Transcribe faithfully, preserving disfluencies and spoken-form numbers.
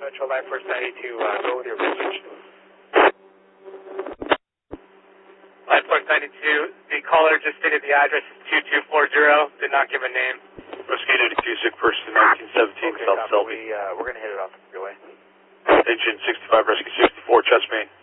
Metro Life Force ninety-two, uh, go with your message. Life Force ninety-two, the caller just stated the address is two two four zero, did not give a name. Rescue ninety-two, sick person nineteen seventeen, okay, South Selby. We, uh, we're going to hit it off the freeway. Engine sixty-five, Rescue sixty-four, chest main.